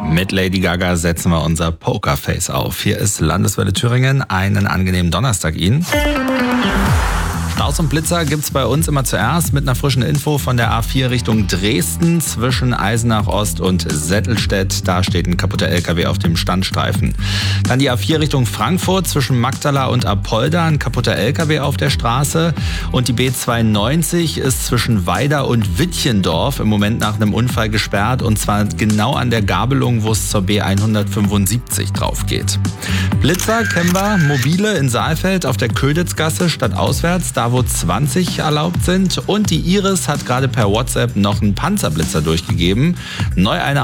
Mit Lady Gaga setzen wir unser Pokerface auf. Hier ist Landeswelle Thüringen. Einen angenehmen Donnerstag Ihnen. Staus und Blitzer gibt's bei uns immer zuerst mit einer frischen Info von der A4 Richtung Dresden zwischen Eisenach Ost und Settelstedt. Da steht ein kaputter LKW auf dem Standstreifen. Dann die A4 Richtung Frankfurt zwischen Magdala und Apolda, ein kaputter LKW auf der Straße. Und die B92 ist zwischen Weida und Wittchendorf im Moment nach einem Unfall gesperrt. Und zwar genau an der Gabelung, wo es zur B175 drauf geht. Blitzer kennen wir, mobile in Saalfeld auf der Köditzgasse statt auswärts, da wo 20 erlaubt sind. Und die Iris hat gerade per WhatsApp noch einen Panzerblitzer durchgegeben. Neu einer